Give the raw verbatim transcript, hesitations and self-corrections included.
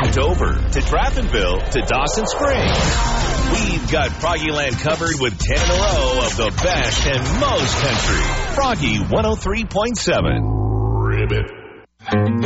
Dover to Draffenville to Dawson Springs. We've got Froggyland covered with ten in a row of the best and most country. Froggy one oh three point seven. Ribbit.